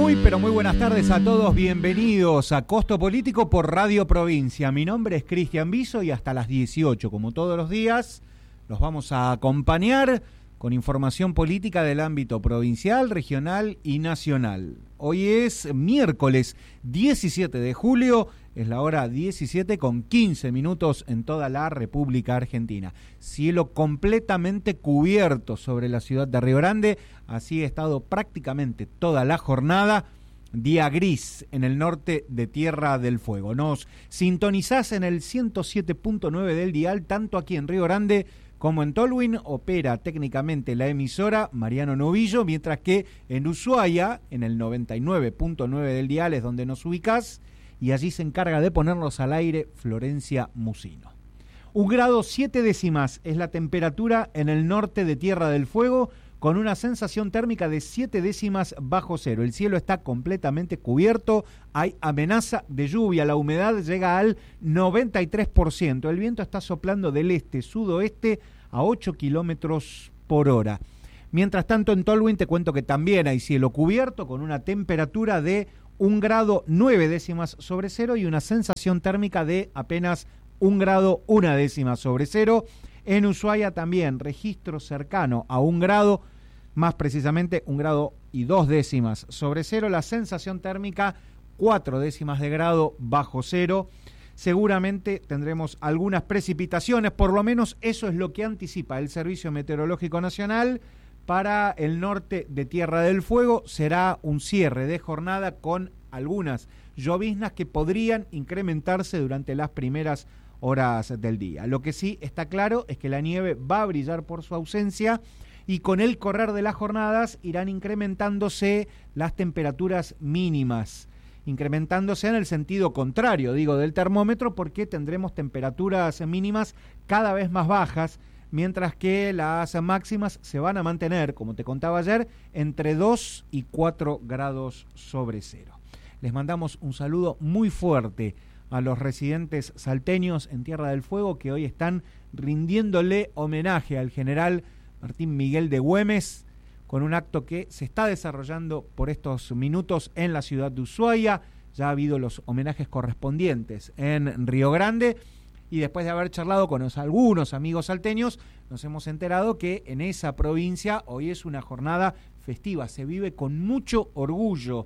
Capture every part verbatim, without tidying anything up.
Muy, pero muy buenas tardes a todos. Bienvenidos a Costo Político por Radio Provincia. Mi nombre es Cristian Viso y hasta las dieciocho, como todos los días, los vamos a acompañar con información política del ámbito provincial, regional y nacional. Hoy es miércoles diecisiete de julio, es la hora diecisiete con quince minutos en toda la República Argentina. Cielo completamente cubierto sobre la ciudad de Río Grande, así ha estado prácticamente toda la jornada. Día gris en el norte de Tierra del Fuego. Nos sintonizás en el ciento siete punto nueve del dial, tanto aquí en Río Grande como en Tolwyn. Opera técnicamente la emisora Mariano Novillo, mientras que en Ushuaia, en el noventa y nueve punto nueve del dial es donde nos ubicás, y allí se encarga de ponerlos al aire Florencia Musino. Un grado siete décimas es la temperatura en el norte de Tierra del Fuego, con una sensación térmica de siete décimas bajo cero. El cielo está completamente cubierto, hay amenaza de lluvia, la humedad llega al noventa y tres por ciento. El viento está soplando del este-sudoeste a ocho kilómetros por hora. Mientras tanto, en Tolwyn te cuento que también hay cielo cubierto, con una temperatura de un grado nueve décimas sobre cero y una sensación térmica de apenas un grado una décima sobre cero. En Ushuaia también registro cercano a un grado, más precisamente un grado y dos décimas sobre cero. La sensación térmica cuatro décimas de grado bajo cero. Seguramente tendremos algunas precipitaciones, por lo menos eso es lo que anticipa el Servicio Meteorológico Nacional. Para el norte de Tierra del Fuego será un cierre de jornada con algunas lloviznas que podrían incrementarse durante las primeras horas del día. Lo que sí está claro es que la nieve va a brillar por su ausencia y con el correr de las jornadas irán incrementándose las temperaturas mínimas, incrementándose en el sentido contrario, digo, del termómetro, porque tendremos temperaturas mínimas cada vez más bajas, mientras que las máximas se van a mantener, como te contaba ayer, entre dos y cuatro grados sobre cero. Les mandamos un saludo muy fuerte a los residentes salteños en Tierra del Fuego que hoy están rindiéndole homenaje al general Martín Miguel de Güemes con un acto que se está desarrollando por estos minutos en la ciudad de Ushuaia. Ya ha habido los homenajes correspondientes en Río Grande y después de haber charlado con los, algunos amigos salteños, nos hemos enterado que en esa provincia hoy es una jornada festiva, se vive con mucho orgullo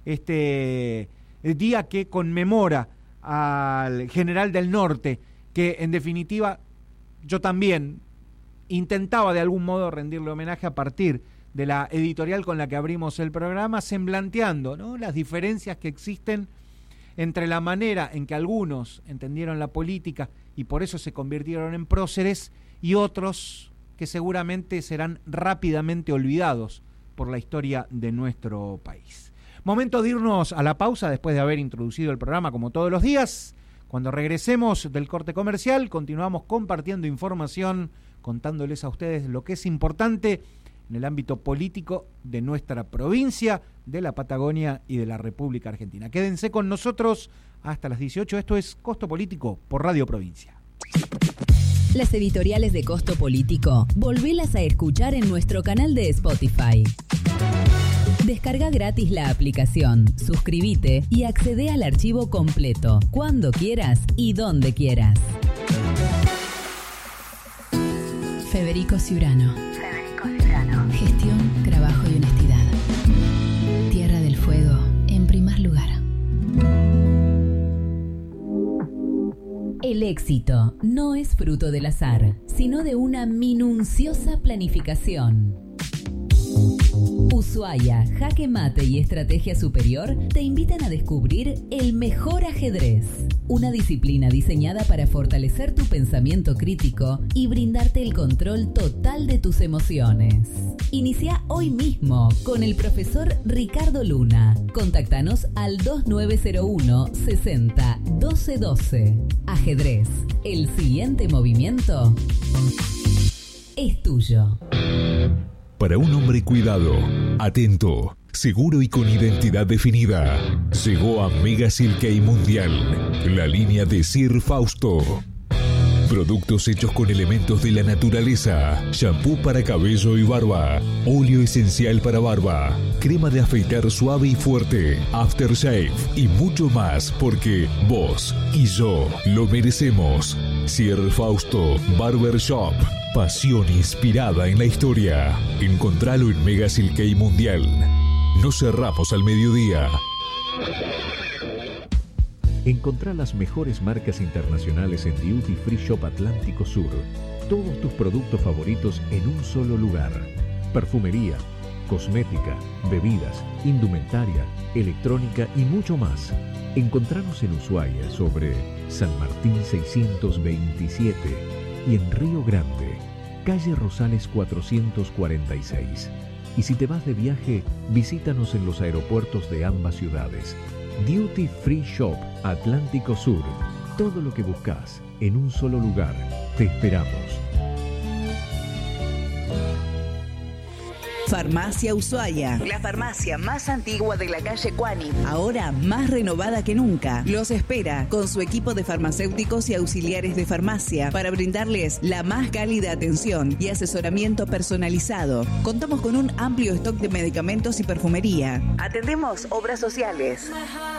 este día que conmemora al general del norte, que en definitiva yo también intentaba de algún modo rendirle homenaje a partir de la editorial con la que abrimos el programa, semblanteando, ¿no?, las diferencias que existen entre la manera en que algunos entendieron la política y por eso se convirtieron en próceres y otros que seguramente serán rápidamente olvidados por la historia de nuestro país. Momento de irnos a la pausa después de haber introducido el programa como todos los días. Cuando regresemos del corte comercial, continuamos compartiendo información, contándoles a ustedes lo que es importante en el ámbito político de nuestra provincia, de la Patagonia y de la República Argentina. Quédense con nosotros hasta las dieciocho. Esto es Costo Político por Radio Provincia. Las editoriales de Costo Político, volvelas a escuchar en nuestro canal de Spotify. Descarga gratis la aplicación, suscríbete y accede al archivo completo, cuando quieras y donde quieras. Federico Ciurano. Federico Ciurano. Gestión, trabajo y honestidad. Tierra del Fuego, en primer lugar. El éxito no es fruto del azar, sino de una minuciosa planificación. Ushuaia, Jaque Mate y Estrategia Superior te invitan a descubrir el mejor ajedrez, una disciplina diseñada para fortalecer tu pensamiento crítico y brindarte el control total de tus emociones. Inicia hoy mismo con el profesor Ricardo Luna. Contáctanos al dos nueve cero uno sesenta doce doce. Ajedrez, el siguiente movimiento es tuyo. Para un hombre cuidado, atento, seguro y con identidad definida, llegó a Mega Silkei Mundial, la línea de Sir Fausto. Productos hechos con elementos de la naturaleza. Shampoo para cabello y barba. Óleo esencial para barba. Crema de afeitar suave y fuerte. Aftershave. Y mucho más porque vos y yo lo merecemos. Sierra Fausto Barber Shop. Pasión inspirada en la historia. Encontralo en Mega Silkei Mundial. No cerramos al mediodía. Encontrá las mejores marcas internacionales en Duty Free Shop Atlántico Sur. Todos tus productos favoritos en un solo lugar. Perfumería, cosmética, bebidas, indumentaria, electrónica y mucho más. Encontranos en Ushuaia sobre San Martín seiscientos veintisiete y en Río Grande, calle Rosales cuatrocientos cuarenta y seis. Y si te vas de viaje, visítanos en los aeropuertos de ambas ciudades. Duty Free Shop Atlántico Sur. Todo lo que buscas en un solo lugar. Te esperamos. Farmacia Ushuaia, la farmacia más antigua de la calle Cuani, ahora más renovada que nunca. Los espera con su equipo de farmacéuticos y auxiliares de farmacia para brindarles la más cálida atención y asesoramiento personalizado. Contamos con un amplio stock de medicamentos y perfumería. Atendemos obras sociales.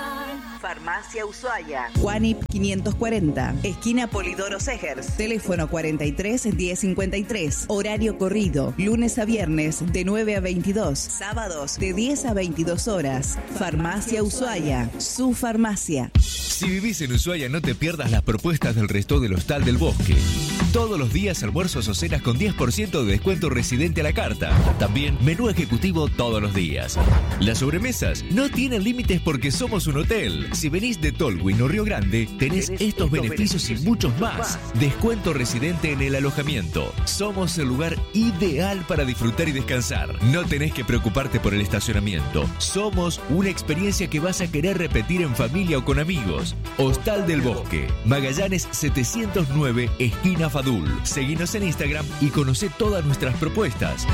Farmacia Ushuaia, Juanip quinientos cuarenta, esquina Polidoro Segers, teléfono cuarenta y tres, diez cincuenta y tres, horario corrido, lunes a viernes de nueve a veintidós, sábados de diez a veintidós horas. Farmacia Ushuaia, su farmacia. Si vivís en Ushuaia, no te pierdas las propuestas del resto del Hostal del Bosque. Todos los días almuerzos o cenas con diez por ciento de descuento residente a la carta. También menú ejecutivo todos los días. Las sobremesas no tienen límites porque somos un hotel. Si venís de Tolwyn o Río Grande, tenés, tenés estos beneficios, beneficios y muchos más. más. Descuento residente en el alojamiento. Somos el lugar ideal para disfrutar y descansar. No tenés que preocuparte por el estacionamiento. Somos una experiencia que vas a querer repetir en familia o con amigos. Hostal del Bosque, Magallanes setecientos nueve, esquina Fadul. Seguinos en Instagram y conocé todas nuestras propuestas.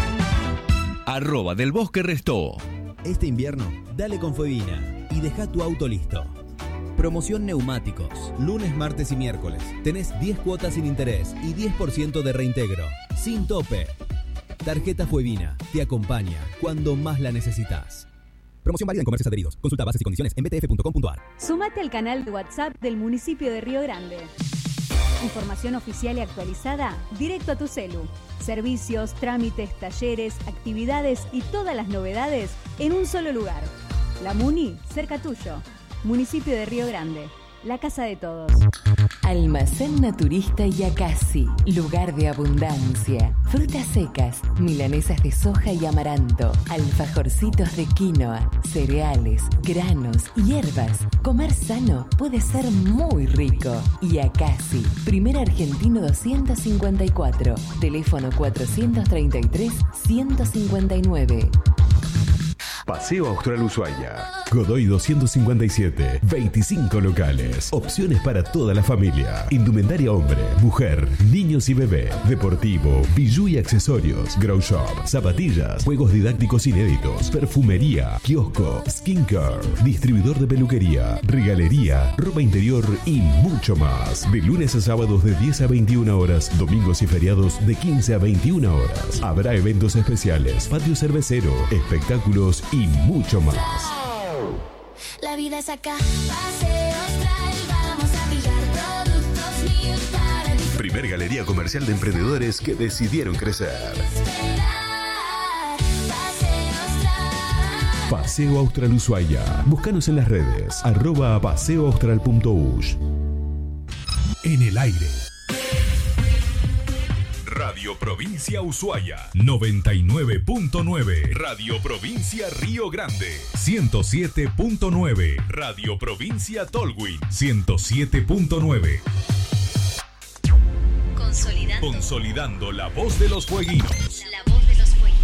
Arroba del Bosque Restó. Este invierno, dale con Fuevina y deja tu auto listo. Promoción neumáticos. Lunes, martes y miércoles. Tenés diez cuotas sin interés y diez por ciento de reintegro. Sin tope. Tarjeta Fuevina te acompaña cuando más la necesitas. Promoción válida en comercios adheridos. Consulta bases y condiciones en b t f punto com punto a r. Sumate al canal de WhatsApp del municipio de Río Grande. Información oficial y actualizada directo a tu celu. Servicios, trámites, talleres, actividades y todas las novedades en un solo lugar. La Muni, cerca tuyo. Municipio de Río Grande. La casa de todos. Almacén Naturista Yacasi, lugar de abundancia. Frutas secas, milanesas de soja y amaranto, alfajorcitos de quinoa, cereales, granos, hierbas. Comer sano puede ser muy rico. Yacasi, primer argentino doscientos cincuenta y cuatro, teléfono cuatrocientos treinta y tres, ciento cincuenta y nueve. Paseo Austral Ushuaia. Godoy doscientos cincuenta y siete. veinticinco locales. Opciones para toda la familia. Indumentaria hombre, mujer, niños y bebé. Deportivo, bijú y accesorios. Grow shop, zapatillas, juegos didácticos inéditos, perfumería, kiosco, skincare, distribuidor de peluquería, regalería, ropa interior y mucho más. De lunes a sábados de diez a veintiuna horas, domingos y feriados de quince a veintiuna horas. Habrá eventos especiales, patio cervecero, espectáculos y mucho más. La vida es acá, Paseo Austral, vamos a brillar, productos míos para disfrutar. Primer galería comercial de emprendedores que decidieron crecer. Paseo Austral Ushuaia. Búscanos en las redes, arroba paseo austral punto ush. En el aire. Radio Provincia Ushuaia, noventa y nueve punto nueve. Radio Provincia Río Grande, ciento siete punto nueve. Radio Provincia Tolwyn, ciento siete punto nueve. Consolidando. Consolidando la voz de los fueguinos. La voz de los fueguinos.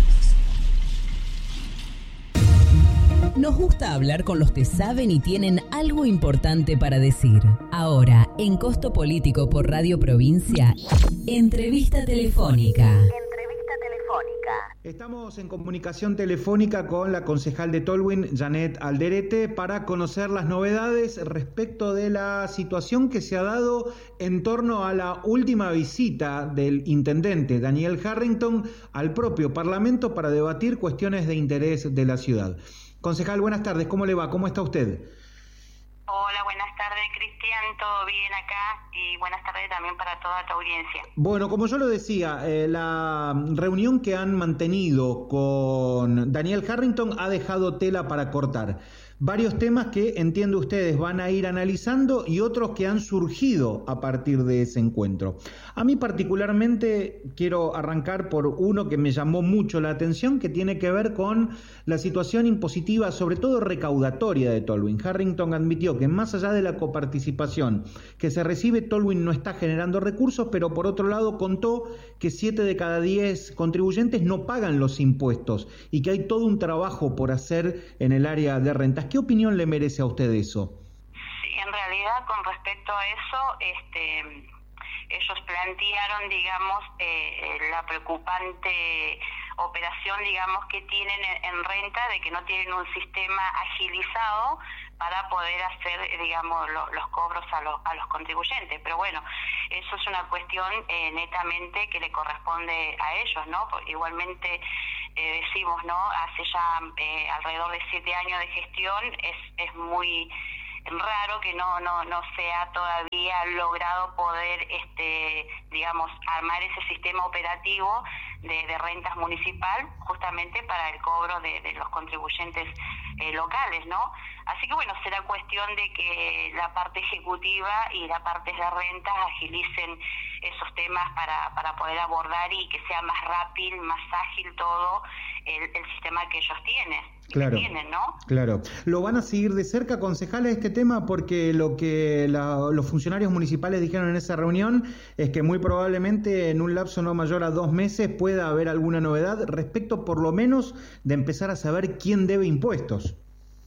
Nos gusta hablar con los que saben y tienen algo importante para decir. Ahora, en Costo Político por Radio Provincia, entrevista telefónica. Entrevista telefónica. Estamos en comunicación telefónica con la concejal de Tolwyn, Janet Alderete, para conocer las novedades respecto de la situación que se ha dado en torno a la última visita del intendente Daniel Harrington al propio Parlamento para debatir cuestiones de interés de la ciudad. Concejal, buenas tardes, ¿cómo le va? ¿Cómo está usted? Hola, buenas tardes, Cristian, todo bien acá y buenas tardes también para toda tu audiencia. Bueno, como yo lo decía, eh, la reunión que han mantenido con Daniel Harrington ha dejado tela para cortar. Varios temas que, entiendo ustedes, van a ir analizando y otros que han surgido a partir de ese encuentro. A mí particularmente quiero arrancar por uno que me llamó mucho la atención, que tiene que ver con la situación impositiva, sobre todo recaudatoria de Tolwyn. Harrington admitió que más allá de la coparticipación que se recibe, Tolwyn no está generando recursos, pero por otro lado contó que siete de cada diez contribuyentes no pagan los impuestos y que hay todo un trabajo por hacer en el área de rentas. ¿Qué opinión le merece a usted eso? Sí, en realidad con respecto a eso, este, ellos plantearon, digamos, eh, la preocupante operación, digamos, que tienen en renta de que no tienen un sistema agilizado para poder hacer, digamos, lo, los cobros a, lo, a los contribuyentes. Pero bueno, eso es una cuestión eh, netamente que le corresponde a ellos, ¿no? Igualmente eh, decimos, ¿no? Hace ya eh, alrededor de siete años de gestión, es, es muy raro que no no no se ha todavía logrado poder este digamos armar ese sistema operativo de, de rentas municipal justamente para el cobro de, de los contribuyentes eh, locales, ¿no? Así que bueno, será cuestión de que la parte ejecutiva y la parte de rentas agilicen esos temas para, para poder abordar y que sea más rápido, más ágil todo el, el sistema que ellos tienen. Claro, tienen, ¿no? Claro. ¿Lo van a seguir de cerca, concejales, este tema? Porque lo que la, los funcionarios municipales dijeron en esa reunión es que muy probablemente en un lapso no mayor a dos meses pueda haber alguna novedad respecto por lo menos de empezar a saber quién debe impuestos.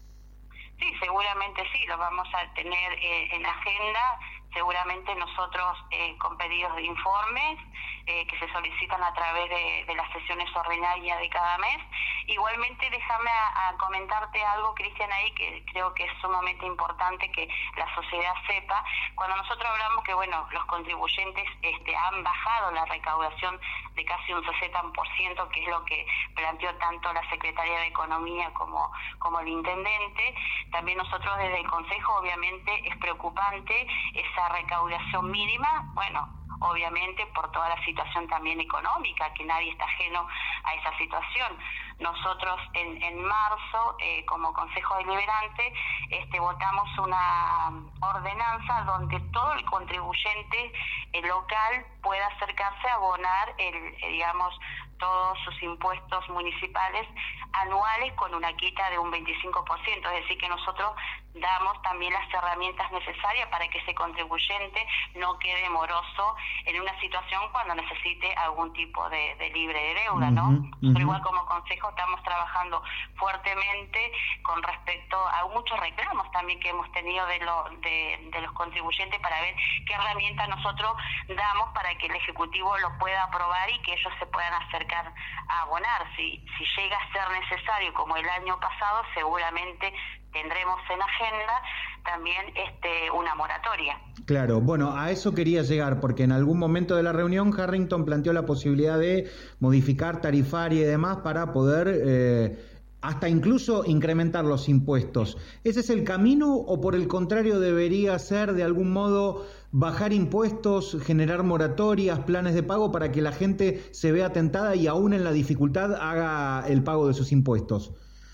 Sí, seguramente sí, lo vamos a tener eh, en agenda, seguramente nosotros eh, con pedidos de informes eh, que se solicitan a través de, de las sesiones ordinarias de cada mes. Igualmente déjame a, a comentarte algo, Cristian, ahí que creo que es sumamente importante que la sociedad sepa. Cuando nosotros hablamos que bueno, los contribuyentes este, han bajado la recaudación de casi un sesenta por ciento, que es lo que planteó tanto la Secretaría de Economía como, como el Intendente, también nosotros desde el Consejo obviamente es preocupante esa recaudación mínima, bueno, obviamente por toda la situación también económica, que nadie está ajeno a esa situación. Nosotros en, en marzo, eh, como Consejo Deliberante, este, votamos una ordenanza donde todo el contribuyente eh, local pueda acercarse a abonar, el, eh, digamos, todos sus impuestos municipales anuales con una quita de un veinticinco por ciento, es decir, que nosotros damos también las herramientas necesarias para que ese contribuyente no quede moroso en una situación cuando necesite algún tipo de, de libre de deuda, ¿no? Uh-huh, uh-huh. Pero igual como Consejo estamos trabajando fuertemente con respecto a muchos reclamos también que hemos tenido de, lo, de, de los contribuyentes para ver qué herramientas nosotros damos para que el Ejecutivo lo pueda aprobar y que ellos se puedan acercar a abonar. Si, si llega a ser necesario como el año pasado, seguramente tendremos en agenda también este una moratoria. Claro, bueno, a eso quería llegar, porque en algún momento de la reunión Harrington planteó la posibilidad de modificar tarifaria y demás para poder eh, hasta incluso incrementar los impuestos. ¿Ese es el camino o por el contrario debería ser de algún modo bajar impuestos, generar moratorias, planes de pago para que la gente se vea tentada y aún en la dificultad haga el pago de sus impuestos?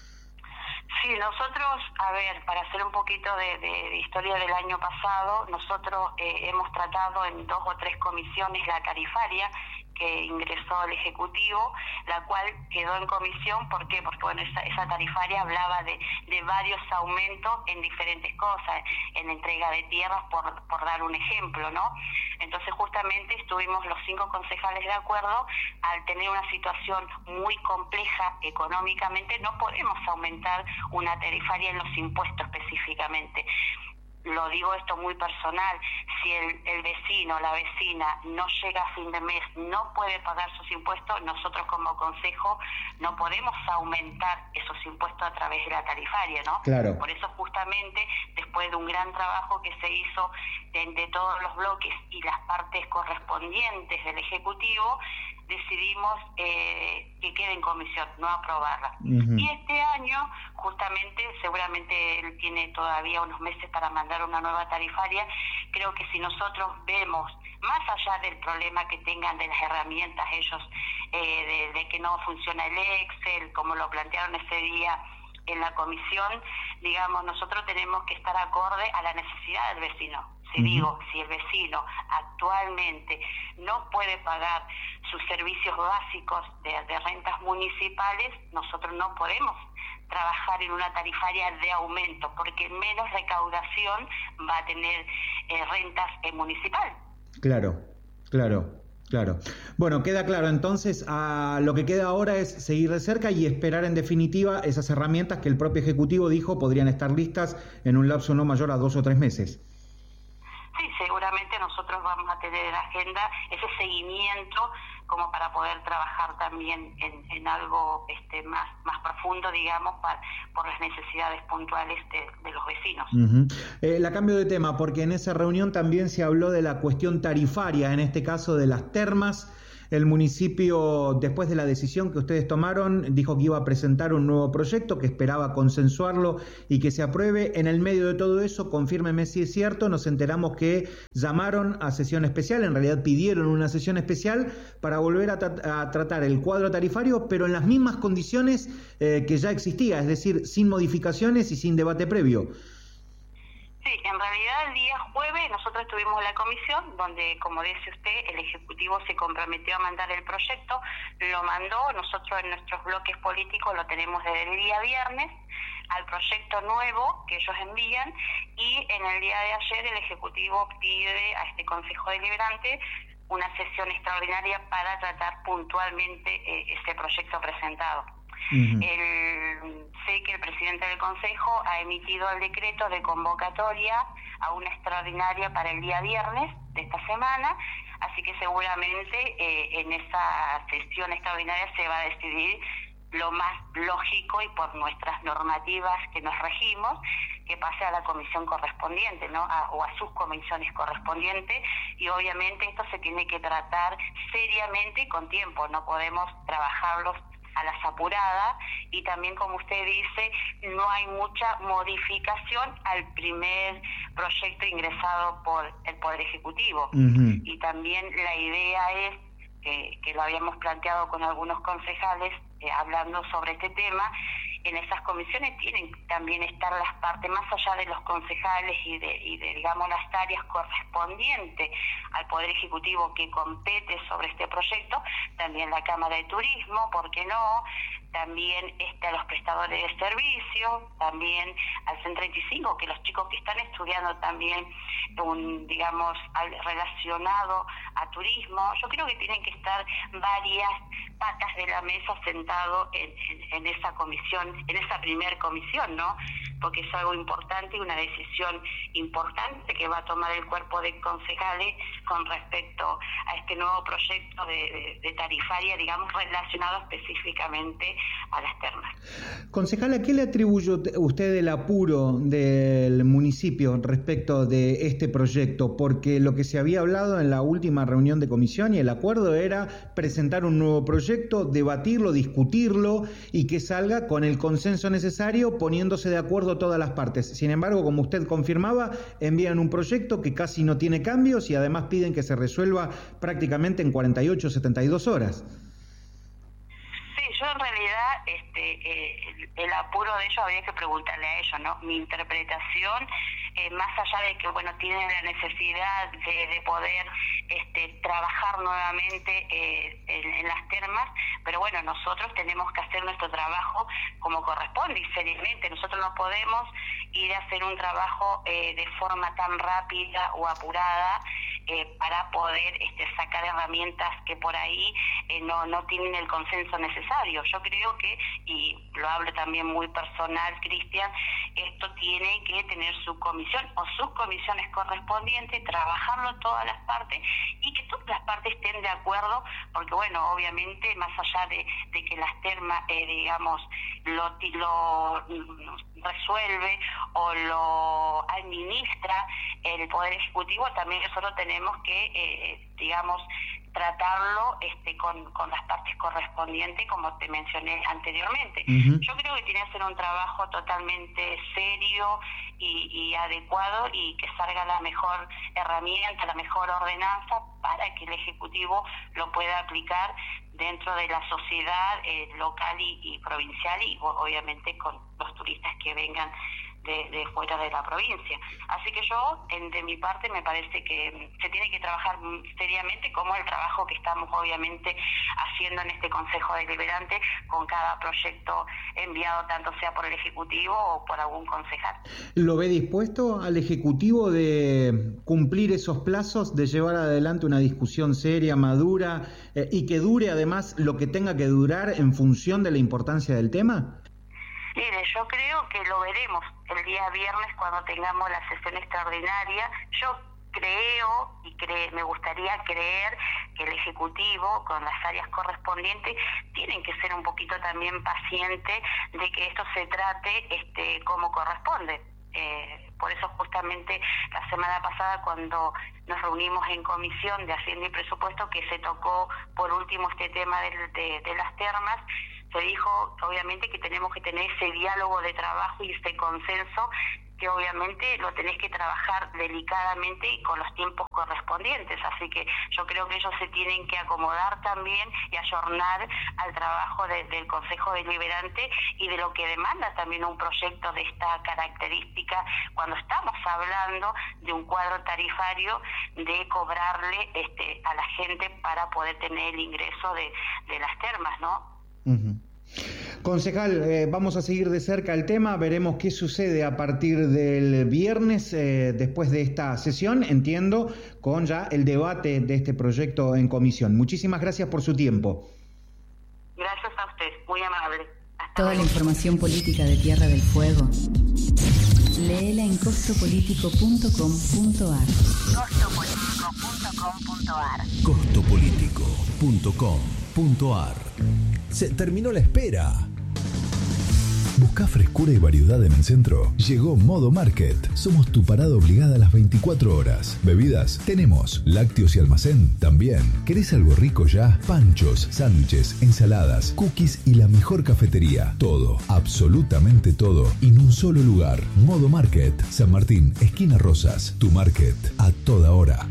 Sí, nosotros, a ver, para hacer un poquito de, de, de historia del año pasado, nosotros eh, hemos tratado en dos o tres comisiones la tarifaria que ingresó el Ejecutivo, la cual quedó en comisión. ¿Por qué? Porque bueno, esa, esa tarifaria hablaba de, de varios aumentos en diferentes cosas, en entrega de tierras, por, por dar un ejemplo, ¿no? Entonces justamente estuvimos los cinco concejales de acuerdo. Al tener una situación muy compleja económicamente, no podemos aumentar una tarifaria en los impuestos específicamente. lo digo esto muy personal, si el, el vecino, la vecina no llega a fin de mes, no puede pagar sus impuestos, nosotros como consejo no podemos aumentar esos impuestos a través de la tarifaria, ¿no? Claro. Por eso justamente, después de un gran trabajo que se hizo de, de todos los bloques y las partes correspondientes del Ejecutivo, decidimos eh, que quede en comisión, no aprobarla. Uh-huh. Y este año, justamente, seguramente él tiene todavía unos meses para mandar una nueva tarifaria. Creo que si nosotros vemos, más allá del problema que tengan de las herramientas ellos, eh, de, de que no funciona el Excel, como lo plantearon ese día en la comisión, digamos, nosotros tenemos que estar acorde a la necesidad del vecino. Si uh-huh. digo, si el vecino actualmente no puede pagar sus servicios básicos de, de rentas municipales, nosotros no podemos trabajar en una tarifaria de aumento, porque menos recaudación va a tener eh, rentas eh, municipal. Claro, claro. Claro. Bueno, queda claro. Entonces, a lo que queda ahora es seguir de cerca y esperar en definitiva esas herramientas que el propio Ejecutivo dijo podrían estar listas en un lapso no mayor a dos o tres meses. Sí, seguramente nosotros vamos a tener en agenda ese seguimiento como para poder trabajar también en, en algo este, más más profundo, digamos, para, por las necesidades puntuales de, de los vecinos. Uh-huh. Eh, la cambio de tema, porque en esa reunión también se habló de la cuestión tarifaria, en este caso de las termas. El municipio, después de la decisión que ustedes tomaron, dijo que iba a presentar un nuevo proyecto, que esperaba consensuarlo y que se apruebe. En el medio de todo eso, confírmeme si es cierto, nos enteramos que llamaron a sesión especial, en realidad pidieron una sesión especial para volver a, tra- a tratar el cuadro tarifario, pero en las mismas condiciones eh, que ya existía, es decir, sin modificaciones y sin debate previo. Sí, en realidad el día jueves nosotros tuvimos la comisión donde, como dice usted, el Ejecutivo se comprometió a mandar el proyecto, lo mandó, nosotros en nuestros bloques políticos lo tenemos desde el día viernes, al proyecto nuevo que ellos envían, y en el día de ayer el Ejecutivo pide a este Consejo Deliberante una sesión extraordinaria para tratar puntualmente eh, ese proyecto presentado. Uh-huh. El, sé que el presidente del Consejo ha emitido el decreto de convocatoria a una extraordinaria para el día viernes de esta semana, así que seguramente eh, en esa sesión extraordinaria se va a decidir lo más lógico y por nuestras normativas que nos regimos, que pase a la comisión correspondiente, ¿no? A, o a sus comisiones correspondientes, y obviamente esto se tiene que tratar seriamente y con tiempo, no podemos trabajarlos a las apuradas, y también, como usted dice, no hay mucha modificación al primer proyecto ingresado por el Poder Ejecutivo. Uh-huh. Y también la idea es, que, que lo habíamos planteado con algunos concejales, eh, hablando sobre este tema, en esas comisiones tienen que también estar las partes, más allá de los concejales y de, y de digamos, las áreas correspondientes al Poder Ejecutivo que compete sobre este proyecto, también la Cámara de Turismo, ¿por qué no?, también este, a los prestadores de servicio, también al C E N treinta y cinco, que los chicos que están estudiando también, un digamos, relacionado a turismo. Yo creo que tienen que estar varias patas de la mesa sentado en, en, en esa comisión, en esa primer comisión, ¿no? Porque es algo importante y una decisión importante que va a tomar el cuerpo de concejales con respecto a este nuevo proyecto de, de, de tarifaria, digamos, relacionado específicamente a las termas. Concejala, ¿qué le atribuye usted el apuro del municipio respecto de este proyecto? Porque lo que se había hablado en la última reunión de comisión y el acuerdo era presentar un nuevo proyecto, debatirlo, discutirlo y que salga con el consenso necesario, poniéndose de acuerdo todas las partes. Sin embargo, como usted confirmaba, envían un proyecto que casi no tiene cambios y además piden que se resuelva prácticamente en cuarenta y ocho, setenta y dos horas. Yo en realidad este eh, el, el apuro de ellos habría que preguntarle a ellos, ¿no? Mi interpretación, eh, más allá de que bueno tienen la necesidad de, de poder este trabajar nuevamente eh, en, en las termas, pero bueno, nosotros tenemos que hacer nuestro trabajo como corresponde y seriamente. Nosotros no podemos ir a hacer un trabajo eh, de forma tan rápida o apurada eh, para poder este, sacar herramientas que por ahí eh, no, no tienen el consenso necesario. Yo creo que, y lo hablo también muy personal, Cristian, esto tiene que tener su comisión o sus comisiones correspondientes, trabajarlo todas las partes y que todas las partes estén de acuerdo, porque bueno, obviamente más allá de, de que las termas, eh, digamos, lo, lo resuelve o lo administra el Poder Ejecutivo, también nosotros tenemos que, eh, digamos, tratarlo este, con, con las partes correspondientes, como te mencioné anteriormente. Uh-huh. Yo creo que tiene que ser un trabajo totalmente serio y, y adecuado y que salga la mejor herramienta, la mejor ordenanza para que el Ejecutivo lo pueda aplicar dentro de la sociedad eh, local y, y provincial y obviamente con los turistas que vengan De, de fuera de la provincia. Así que yo, en, de mi parte, me parece que se tiene que trabajar seriamente, como el trabajo que estamos obviamente haciendo en este Consejo Deliberante con cada proyecto enviado, tanto sea por el Ejecutivo o por algún concejal. ¿Lo ve dispuesto al Ejecutivo de cumplir esos plazos, de llevar adelante una discusión seria, madura eh, y que dure además lo que tenga que durar en función de la importancia del tema? Mire, yo creo que lo veremos el día viernes cuando tengamos la sesión extraordinaria. Yo creo y cre- me gustaría creer que el Ejecutivo, con las áreas correspondientes, tienen que ser un poquito también pacientes de que esto se trate este, como corresponde. Eh, por eso justamente la semana pasada, cuando nos reunimos en Comisión de Hacienda y Presupuesto, que se tocó por último este tema de, de, de las termas, se dijo obviamente que tenemos que tener ese diálogo de trabajo y ese consenso, que obviamente lo tenés que trabajar delicadamente y con los tiempos correspondientes. Así que yo creo que ellos se tienen que acomodar también y ayornar al trabajo de, del Consejo Deliberante y de lo que demanda también un proyecto de esta característica, cuando estamos hablando de un cuadro tarifario de cobrarle este, a la gente para poder tener el ingreso de, de las termas, ¿no? Uh-huh. Concejal, eh, vamos a seguir de cerca el tema, veremos qué sucede a partir del viernes, eh, después de esta sesión, entiendo, con ya el debate de este proyecto en comisión. Muchísimas gracias por su tiempo. Gracias a usted, muy amable. Hasta Toda luego. la información política de Tierra del Fuego, léela en costo político punto com punto a r. costo político punto com punto a r. costo político punto com punto a r. Se terminó la espera. ¿Buscás frescura y variedad en el centro? Llegó Modo Market. Somos tu parada obligada a las veinticuatro horas. Bebidas, tenemos. Lácteos y almacén, también. ¿Querés algo rico ya? Panchos, sándwiches, ensaladas, cookies y la mejor cafetería. Todo, absolutamente todo, en un solo lugar. Modo Market. San Martín, esquina Rosas. Tu market, a toda hora.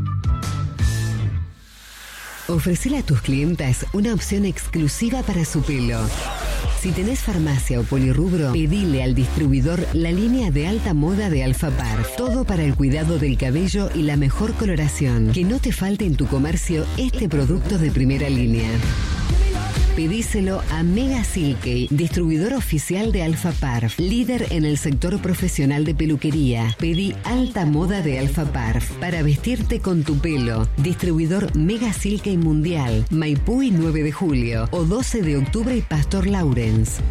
Ofrecele a tus clientas una opción exclusiva para su pelo. Si tenés farmacia o polirrubro, pedile al distribuidor la línea de alta moda de Alfa Parf. Todo para el cuidado del cabello y la mejor coloración. Que no te falte en tu comercio este producto de primera línea. Pedíselo a Mega Silkey, distribuidor oficial de Alfa Parf, líder en el sector profesional de peluquería. Pedí alta moda de Alfa Parf para vestirte con tu pelo. Distribuidor Mega Silkey Mundial, Maipú y nueve de julio, o doce de octubre y Pastor Lawrence.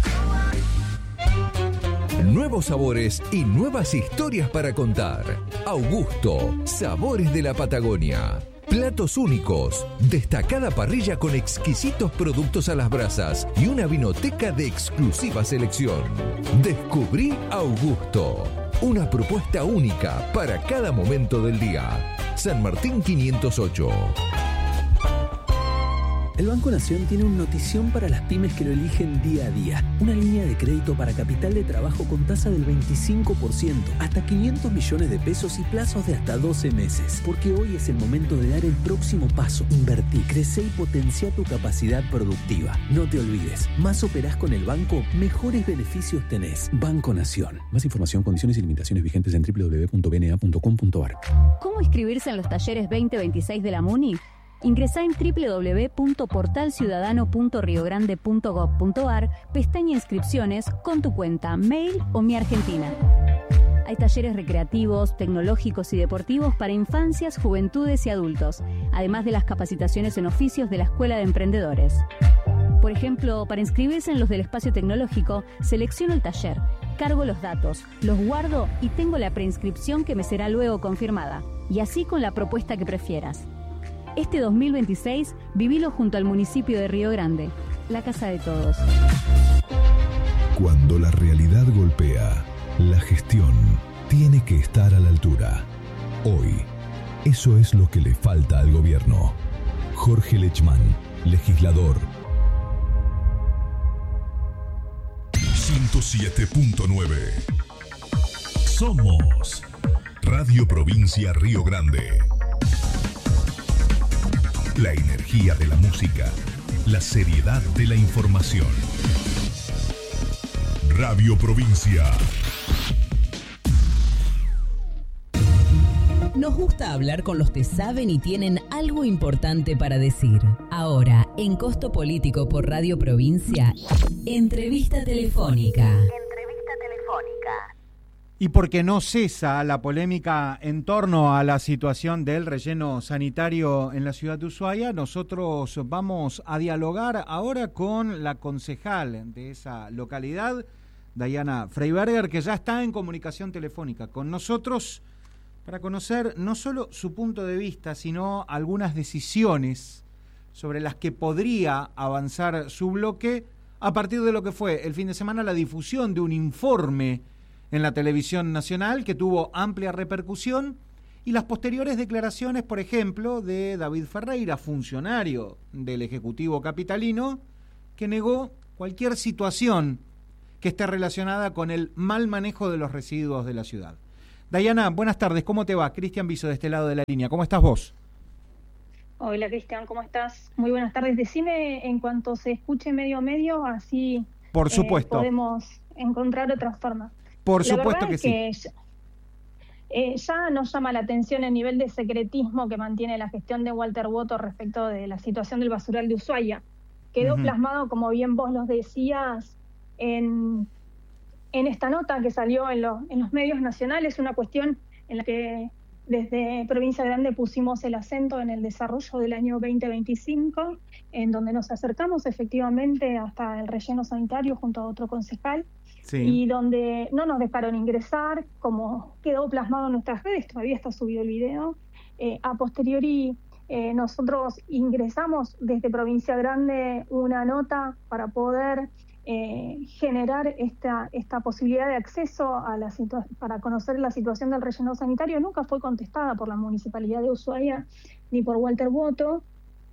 Nuevos sabores y nuevas historias para contar. Augusto, sabores de la Patagonia. Platos únicos, destacada parrilla con exquisitos productos a las brasas y una vinoteca de exclusiva selección. Descubrí Augusto, una propuesta única para cada momento del día. San Martín quinientos ocho. El Banco Nación tiene una notición para las pymes que lo eligen día a día. Una línea de crédito para capital de trabajo con tasa del veinticinco por ciento, hasta quinientos millones de pesos y plazos de hasta doce meses. Porque hoy es el momento de dar el próximo paso. Invertí, crece y potencia tu capacidad productiva. No te olvides, más operás con el banco, mejores beneficios tenés. Banco Nación. Más información, condiciones y limitaciones vigentes en doble u doble u doble u punto b n a punto com punto a r. ¿Cómo inscribirse en los talleres veinte veintiséis de la MUNI? Ingresá en doble u doble u doble u punto portal ciudadano punto rio grande punto gob punto a r, pestaña Inscripciones, con tu cuenta, mail o Mi Argentina. Hay talleres recreativos, tecnológicos y deportivos para infancias, juventudes y adultos, además de las capacitaciones en oficios de la Escuela de Emprendedores. Por ejemplo, para inscribirse en los del espacio tecnológico, selecciono el taller, cargo los datos, los guardo y tengo la preinscripción que me será luego confirmada. Y así con la propuesta que prefieras. Este dos mil veintiséis, vivilo junto al municipio de Río Grande, la casa de todos. Cuando la realidad golpea, la gestión tiene que estar a la altura. Hoy, eso es lo que le falta al gobierno. Jorge Lechman, legislador. ciento siete punto nueve. Somos Radio Provincia Río Grande. La energía de la música, la seriedad de la información. Radio Provincia. Nos gusta hablar con los que saben y tienen algo importante para decir. Ahora, en Costo Político por Radio Provincia, entrevista telefónica. Entrevista telefónica. Y porque no cesa la polémica en torno a la situación del relleno sanitario en la ciudad de Ushuaia, nosotros vamos a dialogar ahora con la concejal de esa localidad, Dayana Freiberger, que ya está en comunicación telefónica con nosotros para conocer no solo su punto de vista, sino algunas decisiones sobre las que podría avanzar su bloque a partir de lo que fue el fin de semana la difusión de un informe en la televisión nacional que tuvo amplia repercusión y las posteriores declaraciones, por ejemplo, de David Ferreira, funcionario del Ejecutivo capitalino, que negó cualquier situación que esté relacionada con el mal manejo de los residuos de la ciudad. Dayana, buenas tardes, ¿cómo te va? Cristian Viso de este lado de la línea, ¿cómo estás vos? Hola Cristian, ¿cómo estás? Muy buenas tardes, decime en cuanto se escuche medio a medio, así Por supuesto. Eh, podemos encontrar otras formas. Por la supuesto que, es sí. Que ya, eh, ya nos llama la atención el nivel de secretismo que mantiene la gestión de Walter Boto respecto de la situación del basural de Ushuaia. Quedó uh-huh. plasmado, como bien vos los decías, en, en esta nota que salió en, lo, en los medios nacionales, una cuestión en la que desde Provincia Grande pusimos el acento en el desarrollo del año veinte veinticinco, en donde nos acercamos efectivamente hasta el relleno sanitario junto a otro concejal, sí. y donde no nos dejaron ingresar, como quedó plasmado en nuestras redes, todavía está subido el video. Eh, a posteriori, eh, nosotros ingresamos desde Provincia Grande una nota para poder Eh, generar esta esta posibilidad de acceso a la situa- para conocer la situación del relleno sanitario. Nunca fue contestada por la Municipalidad de Ushuaia ni por Walter Boto,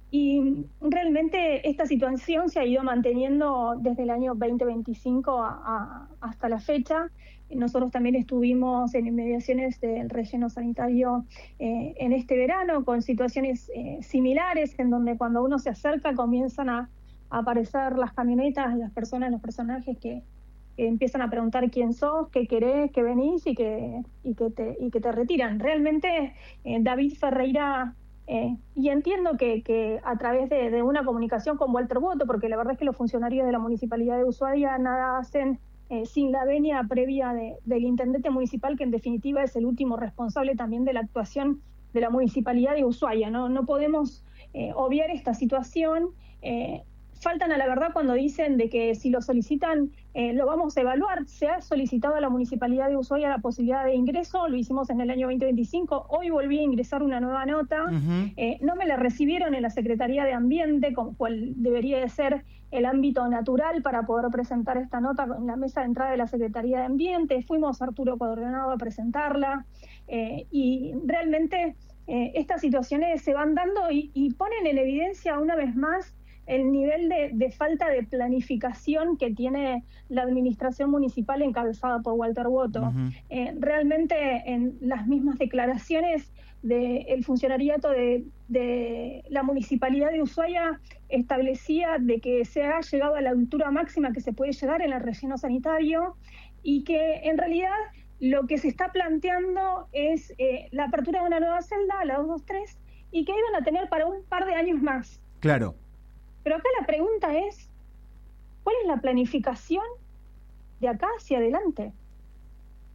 y realmente esta situación se ha ido manteniendo desde el año veinte veinticinco a, a, hasta la fecha. Nosotros también estuvimos en inmediaciones del relleno sanitario eh, en este verano con situaciones eh, similares, en donde cuando uno se acerca comienzan a aparecer las camionetas, las personas, los personajes que, que empiezan a preguntar quién sos, qué querés, qué venís y que, y que, te, y que te retiran. Realmente eh, David Ferreira, eh, y entiendo que, que a través de, de una comunicación con Walter Boto, porque la verdad es que los funcionarios de la Municipalidad de Ushuaia nada hacen eh, sin la venia previa de, del intendente municipal, que en definitiva es el último responsable también de la actuación de la Municipalidad de Ushuaia. No, no podemos eh, obviar esta situación. eh, Faltan a la verdad cuando dicen de que si lo solicitan eh, lo vamos a evaluar. Se ha solicitado a la Municipalidad de Ushuaia la posibilidad de ingreso, lo hicimos en el año veinte veinticinco, hoy volví a ingresar una nueva nota, uh-huh. eh, no me la recibieron en la Secretaría de Ambiente, con cual debería de ser el ámbito natural para poder presentar esta nota en la mesa de entrada de la Secretaría de Ambiente. Fuimos a Arturo Cuadronado a presentarla eh, y realmente eh, estas situaciones se van dando y, y ponen en evidencia una vez más el nivel de, de falta de planificación que tiene la administración municipal encabezada por Walter Boto. Uh-huh. Eh, realmente en las mismas declaraciones del funcionariato de, de la Municipalidad de Ushuaia establecía de que se ha llegado a la altura máxima que se puede llegar en el relleno sanitario y que en realidad lo que se está planteando es eh, la apertura de una nueva celda, la doscientos veintitrés, y que iban a tener para un par de años más. Claro. Pero acá la pregunta es, ¿cuál es la planificación de acá hacia adelante?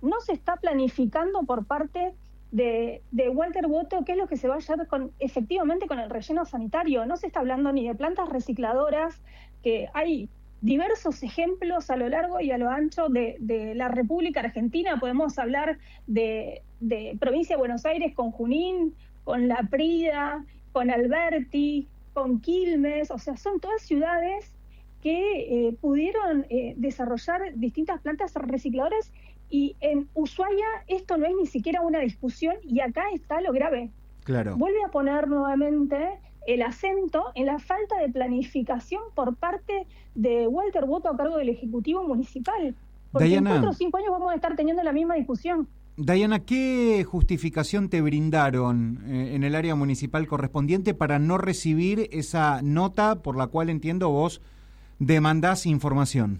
no se está planificando por parte de, de Walter Boto qué es lo que se va a hacer con, efectivamente con el relleno sanitario. No se está hablando ni de plantas recicladoras, que hay diversos ejemplos a lo largo y a lo ancho de, de la República Argentina. Podemos hablar de, de provincia de Buenos Aires con Junín, con La Prida, con Alberti, con Quilmes, o sea, son todas ciudades que eh, pudieron eh, desarrollar distintas plantas recicladoras, y en Ushuaia esto no es ni siquiera una discusión, y acá está lo grave. Claro. Vuelve a poner nuevamente el acento en la falta de planificación por parte de Walter Boto a cargo del Ejecutivo Municipal, porque Dayana, en cuatro o cinco años vamos a estar teniendo la misma discusión. Dayana, ¿qué justificación te brindaron eh, en el área municipal correspondiente para no recibir esa nota por la cual, entiendo, vos demandás información?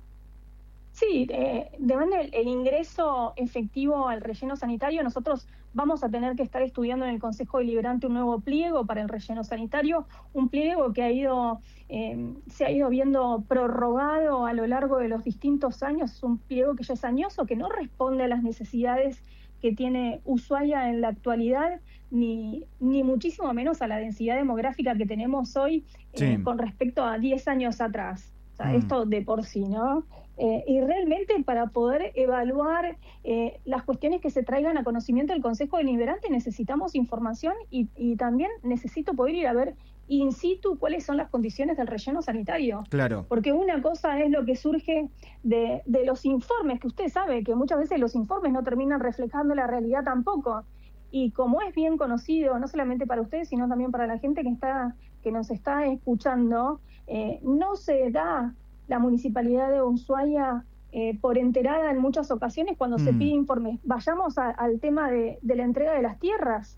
Sí, eh, demanda el, el ingreso efectivo al relleno sanitario. Nosotros vamos a tener que estar estudiando en el Consejo Deliberante un nuevo pliego para el relleno sanitario, un pliego que ha ido eh, se ha ido viendo prorrogado a lo largo de los distintos años. Es un pliego que ya es añoso, que no responde a las necesidades que tiene Ushuaia en la actualidad, ni, ni muchísimo menos a la densidad demográfica que tenemos hoy eh, sí. con respecto a diez años atrás. O sea, mm. esto de por sí, ¿no? Eh, y realmente para poder evaluar eh, las cuestiones que se traigan a conocimiento del Consejo Deliberante necesitamos información, y, y también necesito poder ir a ver in situ cuáles son las condiciones del relleno sanitario. Claro. Porque una cosa es lo que surge de, de los informes, que usted sabe que muchas veces los informes no terminan reflejando la realidad tampoco. Y como es bien conocido, no solamente para ustedes, sino también para la gente que está que nos está escuchando, eh, no se da la Municipalidad de Ushuaia eh, por enterada en muchas ocasiones cuando mm. se pide informes. Vayamos a, al tema de, de la entrega de las tierras.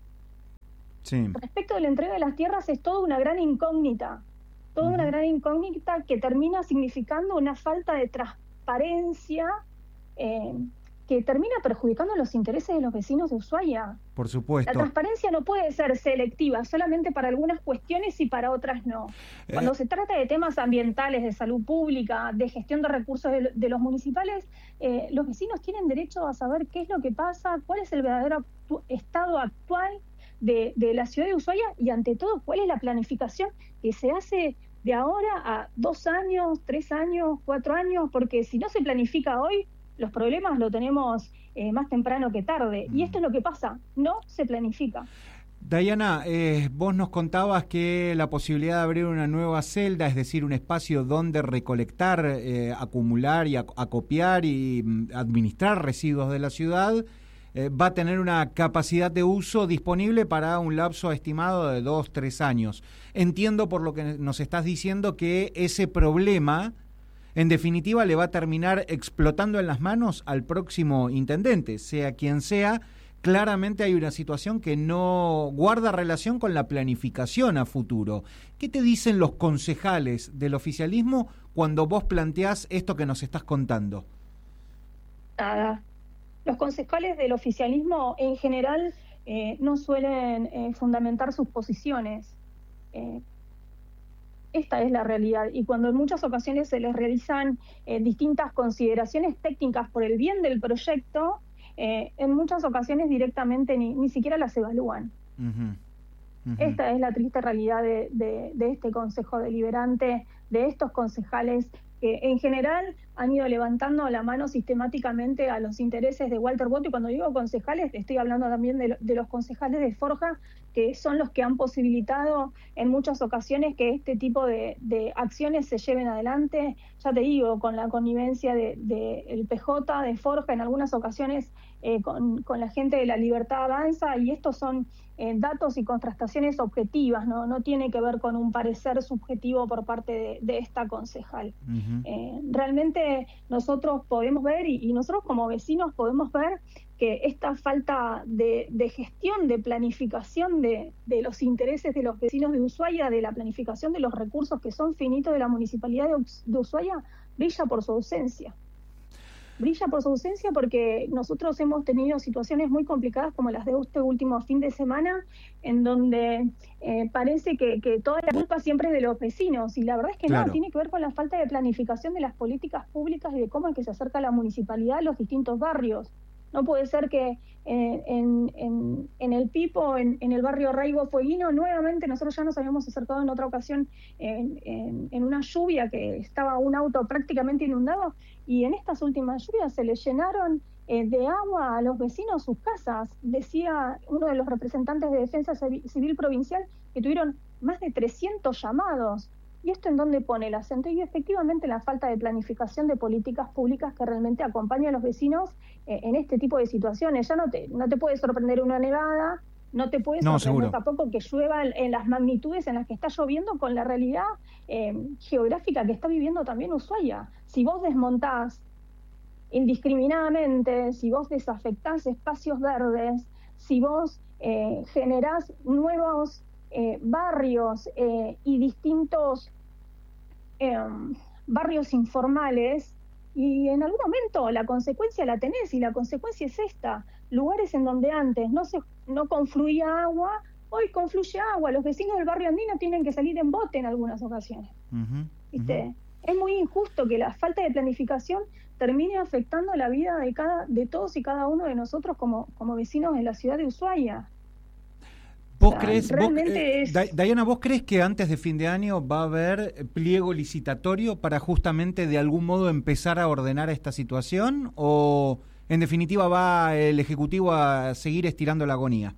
Sí. Respecto de la entrega de las tierras es toda una gran incógnita, toda mm. una gran incógnita que termina significando una falta de transparencia eh, que termina perjudicando los intereses de los vecinos de Ushuaia. Por supuesto. La transparencia no puede ser selectiva, solamente para algunas cuestiones y para otras no. Cuando eh. se trata de temas ambientales, de salud pública, de gestión de recursos de, de los municipales, eh, los vecinos tienen derecho a saber qué es lo que pasa, cuál es el verdadero actu- estado actual de, de la ciudad de Ushuaia, y ante todo cuál es la planificación que se hace de ahora a dos años, tres años, cuatro años, porque si no se planifica hoy, los problemas lo tenemos eh, más temprano que tarde. Mm. Y esto es lo que pasa, no se planifica. Dayana, eh, vos nos contabas que la posibilidad de abrir una nueva celda, es decir, un espacio donde recolectar, eh, acumular y acopiar y mm, administrar residuos de la ciudad, eh, va a tener una capacidad de uso disponible para un lapso estimado de dos, tres años. Entiendo por lo que nos estás diciendo que ese problema, en definitiva, le va a terminar explotando en las manos al próximo intendente, sea quien sea. Claramente hay una situación que no guarda relación con la planificación a futuro. ¿Qué te dicen los concejales del oficialismo cuando vos planteás esto que nos estás contando? Nada. Los concejales del oficialismo en general eh, no suelen eh, fundamentar sus posiciones. Eh, Esta es la realidad, y cuando en muchas ocasiones se les realizan eh, distintas consideraciones técnicas por el bien del proyecto, eh, en muchas ocasiones directamente ni, ni siquiera las evalúan. Uh-huh. Uh-huh. Esta es la triste realidad de, de, de este Consejo Deliberante, de estos concejales que en general han ido levantando la mano sistemáticamente a los intereses de Walter Boto, y cuando digo concejales estoy hablando también de, de los concejales de Forja, que son los que han posibilitado en muchas ocasiones que este tipo de, de acciones se lleven adelante, ya te digo, con la connivencia de, de el P J, de Forja, en algunas ocasiones eh, con, con la gente de La Libertad Avanza, y estos son eh, datos y contrastaciones objetivas, ¿no? No tiene que ver con un parecer subjetivo por parte de, de esta concejal. Uh-huh. Eh, realmente nosotros podemos ver, y, y nosotros como vecinos podemos ver, que esta falta de, de gestión, de planificación de, de los intereses de los vecinos de Ushuaia, de la planificación de los recursos que son finitos de la Municipalidad de, de Ushuaia, brilla por su ausencia. Brilla por su ausencia porque nosotros hemos tenido situaciones muy complicadas como las de este último fin de semana, en donde eh, parece que, que toda la culpa siempre es de los vecinos, y la verdad es que claro. no, tiene que ver con la falta de planificación de las políticas públicas y de cómo es que se acerca la municipalidad a los distintos barrios. No puede ser que eh, en, en, en el Pipo, en, en el barrio Raigo Fueguino, nuevamente nosotros ya nos habíamos acercado en otra ocasión en, en, en una lluvia que estaba un auto prácticamente inundado, y en estas últimas lluvias se le llenaron eh, de agua a los vecinos sus casas. Decía uno de los representantes de Defensa Civil Provincial que tuvieron más de trescientos llamados. ¿Y esto en dónde pone el acento? Y efectivamente la falta de planificación de políticas públicas que realmente acompañen a los vecinos eh, en este tipo de situaciones. Ya no te, no te puede sorprender una nevada, no te puede no, sorprender seguro. tampoco que llueva en, en las magnitudes en las que está lloviendo, con la realidad eh, geográfica que está viviendo también Ushuaia. Si vos desmontás indiscriminadamente, si vos desafectás espacios verdes, si vos eh, generás nuevos Eh, barrios eh, y distintos eh, barrios informales, y en algún momento la consecuencia la tenés, y la consecuencia es esta: lugares en donde antes no se no confluía agua, hoy confluye agua. Los vecinos del barrio andino tienen que salir en bote en algunas ocasiones. Uh-huh, ¿Viste? uh-huh. Es muy injusto que la falta de planificación termine afectando la vida de cada de todos y cada uno de nosotros como, como vecinos de la ciudad de Ushuaia. ¿Vos O sea, crees, vos, eh, es... Diana, ¿vos crees que antes de fin de año va a haber pliego licitatorio para justamente de algún modo empezar a ordenar esta situación? ¿O en definitiva va el Ejecutivo a seguir estirando la agonía?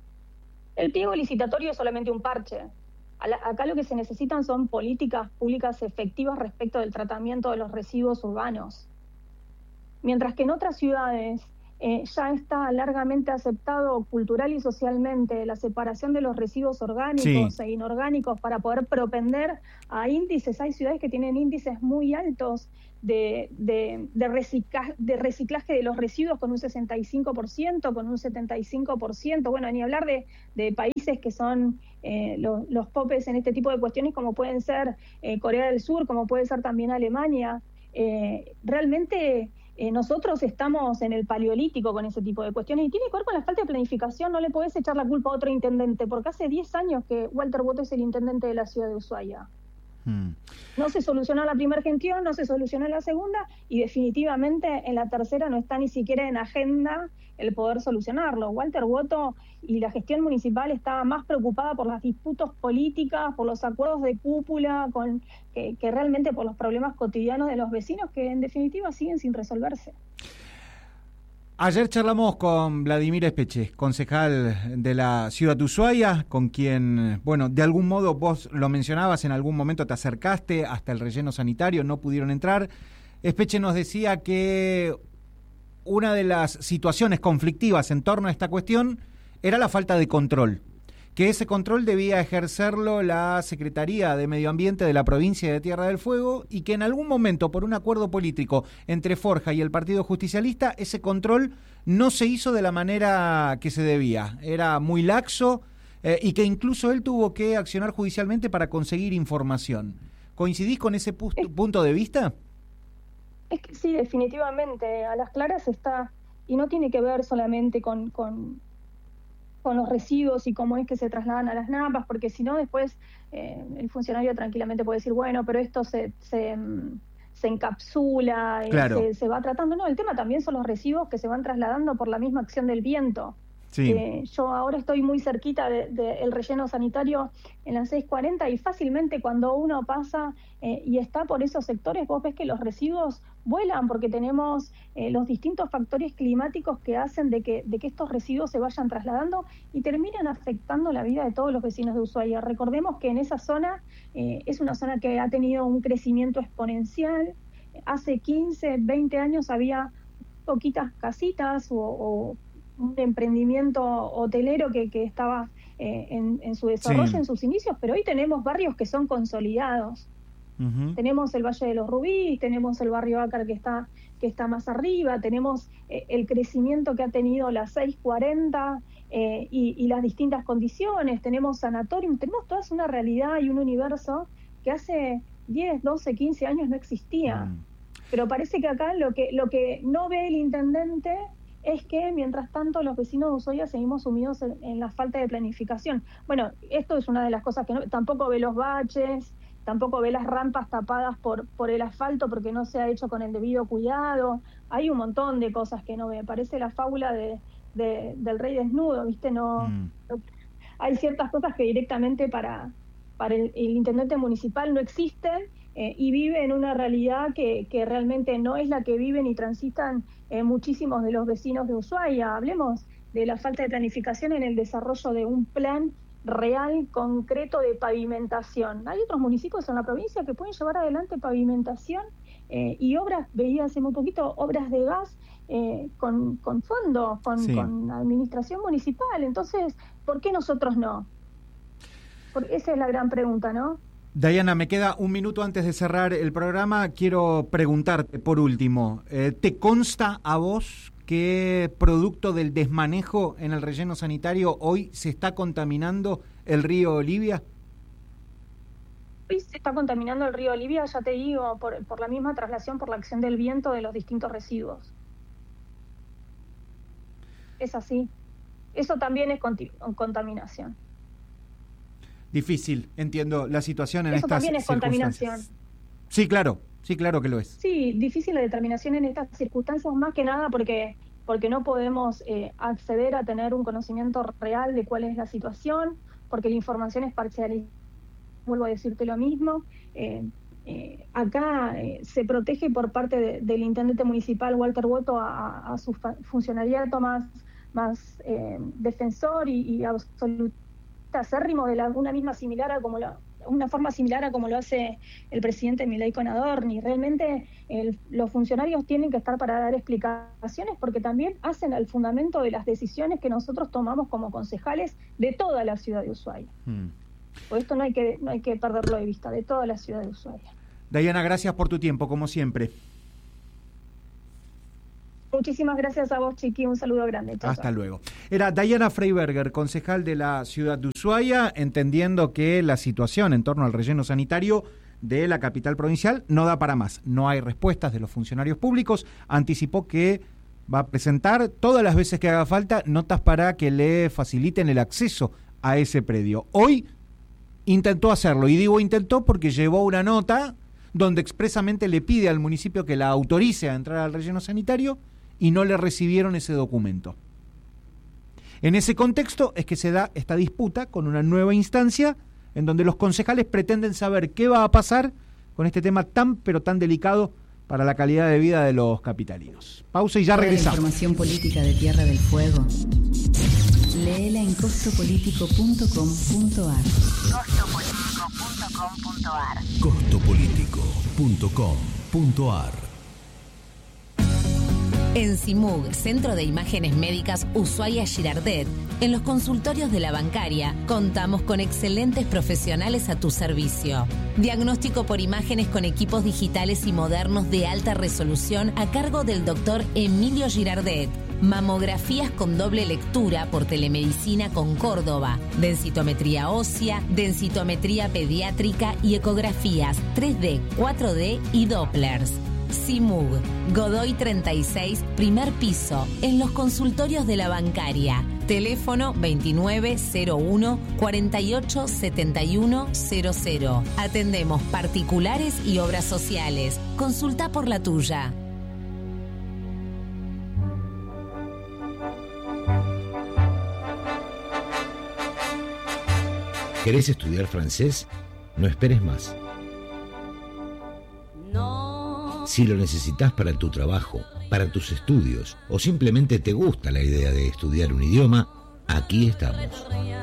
El pliego licitatorio es solamente un parche. Acá lo que se necesitan son políticas públicas efectivas respecto del tratamiento de los residuos urbanos. Mientras que en otras ciudades Eh, ya está largamente aceptado cultural y socialmente la separación de los residuos orgánicos sí. e inorgánicos para poder propender a índices. Hay ciudades que tienen índices muy altos de, de, de, recicla, de reciclaje de los residuos, con un sesenta y cinco por ciento, con un setenta y cinco por ciento. Bueno, ni hablar de, de países que son eh, los, los popes en este tipo de cuestiones, como pueden ser eh, Corea del Sur, como puede ser también Alemania. Eh, realmente... Eh, nosotros estamos en el paleolítico con ese tipo de cuestiones, y tiene que ver con la falta de planificación. No le podés echar la culpa a otro intendente, porque hace diez años que Walter Boto es el intendente de la ciudad de Ushuaia. Hmm. No se solucionó la primera gestión, no se solucionó la segunda, y definitivamente en la tercera no está ni siquiera en agenda el poder solucionarlo. Walter Boto y la gestión municipal estaba más preocupada por las disputas políticas, por los acuerdos de cúpula, con, que, que realmente por los problemas cotidianos de los vecinos, que en definitiva siguen sin resolverse. Ayer charlamos con Vladimir Espeche, concejal de la ciudad de Ushuaia, con quien, bueno, de algún modo vos lo mencionabas, en algún momento te acercaste hasta el relleno sanitario, no pudieron entrar. Espeche nos decía que una de las situaciones conflictivas en torno a esta cuestión era la falta de control, que ese control debía ejercerlo la Secretaría de Medio Ambiente de la provincia de Tierra del Fuego, y que en algún momento, por un acuerdo político entre Forja y el Partido Justicialista, ese control no se hizo de la manera que se debía, era muy laxo, eh, y que incluso él tuvo que accionar judicialmente para conseguir información. ¿Coincidís con ese pu- es, punto de vista? Es que sí, definitivamente, a las claras está, y no tiene que ver solamente con... con... con los residuos y cómo es que se trasladan a las napas, porque si no después eh, el funcionario tranquilamente puede decir, bueno, pero esto se, se, se encapsula, eh, claro. se, se va tratando. No, el tema también son los residuos que se van trasladando por la misma acción del viento. Sí. Eh, yo ahora estoy muy cerquita del de, de relleno sanitario en las seis cuarenta, y fácilmente cuando uno pasa eh, y está por esos sectores, vos ves que los residuos vuelan, porque tenemos eh, los distintos factores climáticos que hacen de que, de que estos residuos se vayan trasladando y terminan afectando la vida de todos los vecinos de Ushuaia. Recordemos que en esa zona eh, es una zona que ha tenido un crecimiento exponencial. Hace quince, veinte años había poquitas casitas o, o un emprendimiento hotelero que, que estaba eh, en, en su desarrollo, sí. en sus inicios, pero hoy tenemos barrios que son consolidados. Uh-huh. Tenemos el Valle de los Rubíes, tenemos el barrio Ácar que está, que está más arriba, tenemos eh, el crecimiento que ha tenido la seis cuarenta eh, y, y las distintas condiciones, tenemos sanatorium, tenemos toda una realidad y un universo que hace diez, doce, quince años no existía. Uh-huh. Pero parece que acá lo que, lo que no ve el intendente es que, mientras tanto, los vecinos de Ushuaia seguimos sumidos en, en la falta de planificación. Bueno, esto es una de las cosas que no, tampoco ve los baches, tampoco ve las rampas tapadas por, por el asfalto porque no se ha hecho con el debido cuidado. hay un montón de cosas que no ve. Parece la fábula de, de, del rey desnudo, ¿viste? No, mm. no hay ciertas cosas que directamente para, para el, el intendente municipal no existen, eh, y vive en una realidad que, que realmente no es la que viven y transitan eh, muchísimos de los vecinos de Ushuaia. Hablemos de la falta de planificación en el desarrollo de un plan real, concreto de pavimentación. Hay otros municipios en la provincia que pueden llevar adelante pavimentación eh, y obras, veía hace muy poquito, obras de gas eh, con, con fondos, con, sí. con administración municipal. Entonces, ¿por qué nosotros no? Porque esa es la gran pregunta, ¿no? Dayana, me queda un minuto antes de cerrar el programa. Quiero preguntarte, por último, eh, ¿te consta a vos que producto del desmanejo en el relleno sanitario hoy se está contaminando el río Olivia? Hoy se está contaminando el río Olivia, ya te digo, por, por la misma traslación, por la acción del viento de los distintos residuos. Es así. Eso también es conti- contaminación. Difícil, entiendo la situación en Eso estas también es contaminación. Sí, claro, sí, claro que lo es. Sí, difícil la determinación en estas circunstancias, más que nada porque, porque no podemos eh, acceder a tener un conocimiento real de cuál es la situación, porque la información es parcial. Vuelvo a decirte lo mismo. Eh, eh, acá eh, se protege por parte de, del intendente municipal Walter Boto a, a su funcionariado más, más eh, defensor y, y absoluto acérrimo de la, una misma similar a como la, una forma similar a como lo hace el presidente Milei con Adorni. Realmente el, los funcionarios tienen que estar para dar explicaciones porque también hacen el fundamento de las decisiones que nosotros tomamos como concejales de toda la ciudad de Ushuaia. Hmm. Por esto no hay que no hay que perderlo de vista, de toda la ciudad de Ushuaia. Dayana, gracias por tu tiempo, como siempre. Muchísimas gracias a vos, Chiqui. Un saludo grande. Chau, Hasta chau. luego. Era Dayana Freiberger, concejal de la ciudad de Ushuaia, entendiendo que la situación en torno al relleno sanitario de la capital provincial no da para más. No hay respuestas de los funcionarios públicos. Anticipó que va a presentar todas las veces que haga falta notas para que le faciliten el acceso a ese predio. Hoy intentó hacerlo, y digo intentó porque llevó una nota donde expresamente le pide al municipio que la autorice a entrar al relleno sanitario y no le recibieron ese documento. En ese contexto es que se da esta disputa con una nueva instancia en donde los concejales pretenden saber qué va a pasar con este tema tan pero tan delicado para la calidad de vida de los capitalinos. Pausa y ya regresamos. La información política de Tierra del Fuego, léela en costo político punto com punto ar. costo político punto com punto ar. costo político punto com punto ar. En CIMUG, Centro de Imágenes Médicas Ushuaia Girardet, en los consultorios de la bancaria, contamos con excelentes profesionales a tu servicio. Diagnóstico por imágenes con equipos digitales y modernos de alta resolución a cargo del doctor Emilio Girardet. Mamografías con doble lectura por telemedicina con Córdoba, densitometría ósea, densitometría pediátrica y ecografías tres D, cuatro D y Dopplers. CIMUG, Godoy treinta y seis, primer piso, en los consultorios de la bancaria. Teléfono veintinueve cero uno, cuarenta y ocho setenta y uno cero cero. Atendemos particulares y obras sociales. Consulta por la tuya. ¿Querés estudiar francés? No esperes más. Si lo necesitas para tu trabajo, para tus estudios o simplemente te gusta la idea de estudiar un idioma, aquí estamos.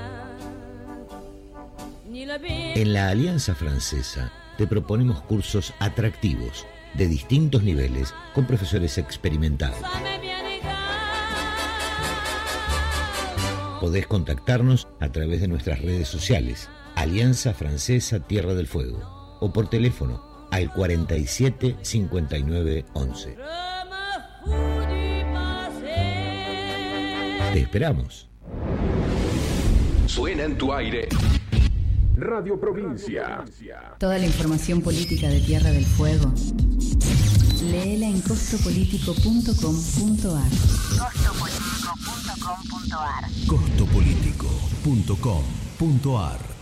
En la Alianza Francesa te proponemos cursos atractivos de distintos niveles con profesores experimentados. Podés contactarnos a través de nuestras redes sociales, Alianza Francesa Tierra del Fuego, o por teléfono al cuarenta y siete cincuenta y nueve once. Te esperamos. Suena en tu aire. Radio Provincia. Toda la información política de Tierra del Fuego, léela en costo político punto com punto ar. costo político punto com punto ar. costo político punto com punto ar.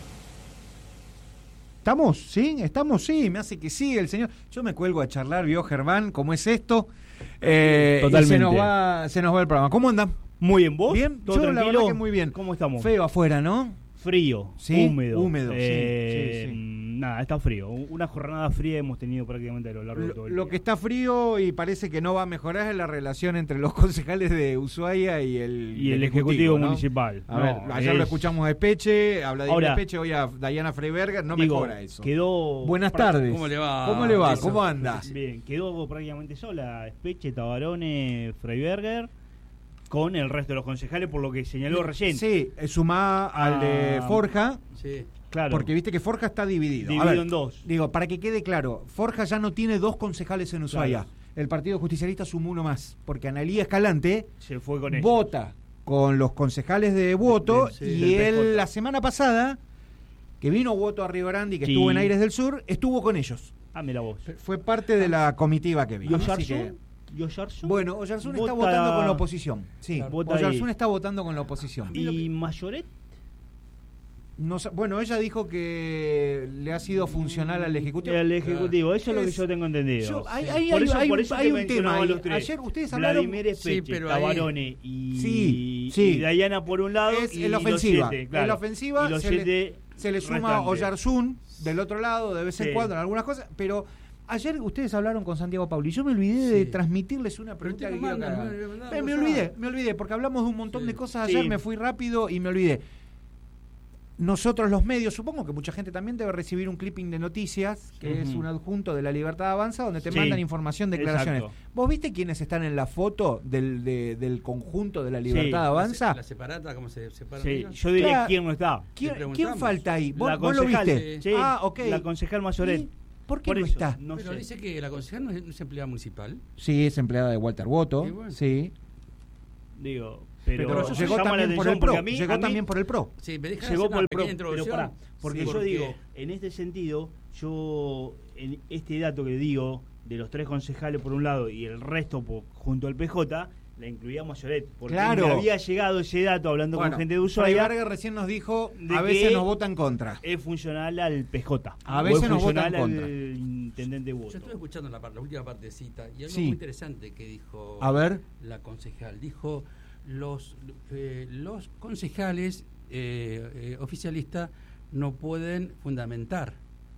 ¿Estamos? ¿Sí? ¿Estamos? Sí, me hace que sí el señor. Yo me cuelgo a charlar, vio Germán, ¿cómo es esto? Eh, Totalmente. Y se nos va, se nos va el programa. ¿Cómo anda? Muy bien, ¿vos? Bien, ¿Todo yo tranquilo? la verdad que muy bien. ¿Cómo estamos? Feo afuera, ¿no? Frío, ¿Sí? húmedo. Húmedo, sí, Eh, sí, sí. Nada, está frío. Una jornada fría hemos tenido prácticamente a lo largo de todo Lo, el lo día. que está frío y parece que no va a mejorar es la relación entre los concejales de Ushuaia y el, Y el Ejecutivo ¿no? Municipal. A No, ver, ayer es- lo escuchamos a Espeche, habla de Ahora, Espeche, hoy a Dayana Freiberger, no digo, mejora eso. Quedó Buenas pra- tardes. ¿Cómo le va? ¿Cómo le va? Eso. ¿Cómo anda? Bien, quedó prácticamente sola Espeche, Tabarone, Freiberger, con el resto de los concejales, por lo que señaló recién. Sí, eh, sumá al de Ah, Forja. Sí. Claro. Porque viste que Forja está dividido. Dividido A ver, en dos. Digo, para que quede claro, Forja ya no tiene dos concejales en Ushuaia. Claro. El Partido Justicialista sumó uno más, porque Analía Escalante Se fue con ellos. vota con los concejales de Voto Sí, y del él P J. la semana pasada, que vino Voto a Río Grande y que Sí. estuvo en Aires del Sur, estuvo con ellos. Ah, mira vos. Fue parte de la comitiva que ¿Y vino. Así Oyarzún? que- ¿Y Oyarzún? Bueno, Oyarzún está Vota- votando con la oposición. Sí, Claro, vota Oyarzún ahí. está votando con la oposición. ¿Y Mayoret? No sa- bueno, ella dijo que le ha sido funcional al Ejecutivo. El Ejecutivo, eso es lo que Es- yo tengo entendido. Yo- hay- Sí. hay- Por hay- eso- hay por un- eso hay te un mencionaba tema ahí. los tres. Ayer ustedes hablaron- Vladimir Espeche, Sí, pero ahí- Tabarone y, Sí, sí. y Dayana por un lado Es y en la los ofensiva. siete, claro. En la ofensiva y los se, le, siete se le suma restantes. Oyarzún del otro lado de vez en Sí. cuando en algunas cosas, pero ayer ustedes hablaron con Santiago Pauli. Yo me olvidé de Sí. transmitirles una Pero pregunta usted que lo quiero que manda, hagan. me- me mandaba Eh, me WhatsApp. olvidé, me olvidé, porque hablamos de un montón Sí. de cosas Sí. ayer, me fui rápido y me olvidé. Nosotros los medios, supongo que mucha gente también debe recibir un clipping de noticias, que es Ujú. un adjunto de La Libertad Avanza, donde te Sí. mandan información, declaraciones. Exacto. ¿Vos viste quiénes están en la foto del, de- del conjunto de La Libertad Sí. Avanza? La separata, ¿cómo se separan Sí, ellos? yo diría Claro. quién no está. ¿Quién, Le preguntamos. quién falta ahí? ¿Vos, La vos lo concejal, viste? sí. Ah, ok. La concejal Mayoret. ¿Y ¿Por qué Por no eso, está? no Pero sé. dice que la concejal no es, no es empleada municipal. Sí, es empleada de Walter Boto. Sí, bueno. Sí. Digo, pero, Pero, llama llegó la también por atención el PRO. porque a mí- llegó a mí- también por el PRO. Sí, me deja Llegó hacer por una el pequeña pro, pero introducción. pará, porque Sí, yo digo, en este sentido, yo, en este dato que digo, de los tres concejales por un lado y el resto por- junto al P J, la incluía Mayoret, porque Claro. me había llegado ese dato hablando Bueno, con gente de Ushuaia, Freiberger recién nos dijo, de a veces que nos vota en contra. es funcional al P J, A o veces es nos vota en funcional contra. al intendente Yo Boto. estuve escuchando la, par- la última partecita y algo Sí. muy interesante que dijo A ver. la concejal. Dijo, los, eh, los concejales eh, eh, oficialistas no pueden fundamentar.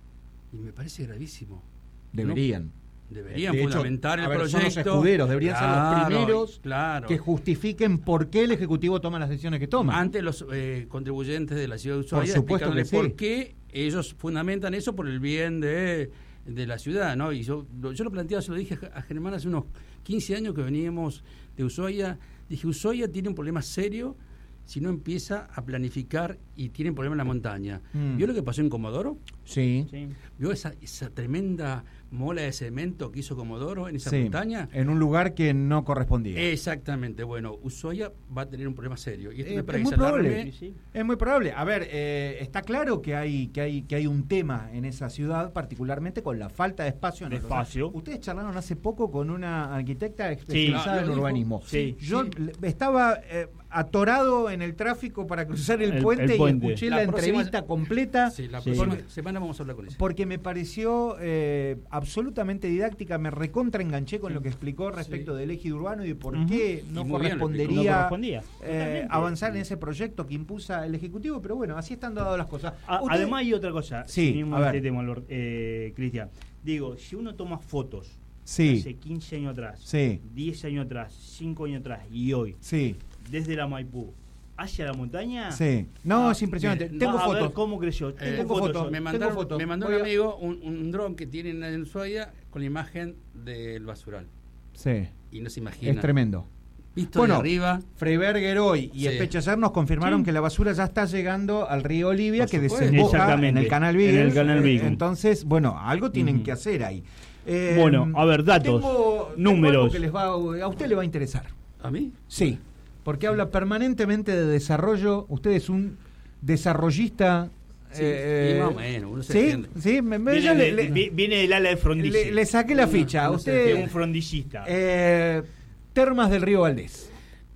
Y me parece gravísimo. Deberían. No- deberían De hecho, fundamentar el a ver, son proyecto. los escuderos, deberían ser los Claro, primeros claro. que justifiquen por qué el Ejecutivo toma las decisiones que toma. Ante los eh, contribuyentes de la ciudad de Ushuaia, Por supuesto que explicarle sí. por qué ellos fundamentan eso por el bien de, de la ciudad, ¿no? Y yo, lo- yo lo planteaba, se lo dije a Germán hace unos quince años que veníamos de Ushuaia. Dije, Ushuaia tiene un problema serio si no empieza a planificar y tiene un problema en la montaña. Mm. ¿Vio lo que pasó en Comodoro? Sí. Sí. ¿Vio esa, esa tremenda mola de cemento que hizo Comodoro en esa Sí, montaña? en un lugar que no correspondía. Exactamente. Bueno, Ushuaia va a tener un problema serio. Y esto Eh, me es parece muy alarme. probable. Sí, sí. Es muy probable. A ver, eh, está claro que hay, que hay que hay un tema en esa ciudad, particularmente con la falta de espacio. en De el- espacio. Ustedes charlaron hace poco con una arquitecta Sí, especializada lo en dijo. urbanismo. Sí. Yo Sí. l- estaba eh, atorado en el tráfico para cruzar el, El- puente, el puente. y escuché La la, próxima- entrevista completa. Sí, la Sí. próxima Porque- semana vamos a hablar con ella. Porque me pareció eh, absolutamente didáctica, me recontra enganché con lo que explicó respecto Sí. del eje urbano y de por Ujú. qué no Y muy bien lo explicó. No correspondería, correspondía. eh, Totalmente. avanzar en ese proyecto que impulsa el Ejecutivo, pero bueno, así están dadas las cosas. A- Usted- Además hay otra cosa, Sí, mismo a ver. este tema, Lord- eh, Cristian. Digo, si uno toma fotos Sí. hace quince años atrás, Sí. diez años atrás, cinco años atrás y hoy, Sí, desde la Maipú hacia la montaña, sí. No, Ah, es impresionante. bien. Tengo vas a ver fotos. cómo creció. Eh, Tengo fotos. fotos. Me, Tengo mandaron, fotos. me mandó Voy un a- amigo un, un dron que tienen en Ushuaia con la imagen del basural. Sí, Y no se imagina. es tremendo. Visto Bueno, de arriba. Freiberger hoy y Sí. Espeche ayer nos confirmaron Sí. que la basura ya está llegando al río Olivia, Por que supuesto. desemboca Exactamente. en el canal En Beagle. el canal Eh, Beagle. Entonces, bueno, algo tienen Ujú. que hacer ahí. Eh, Bueno, a ver, datos, tengo- tengo números. algo que les va, a usted le va a interesar. ¿A mí? Sí, porque habla permanentemente de desarrollo. Usted es un desarrollista. Sí, eh, y más o menos, uno se sí, entiende. sí, me, me- Viene, yo le, de- le- vi- viene del ala de Frondizi. le- le saqué la ficha. no sé, Usted, Es un frondicista. eh, Termas del Río Valdés.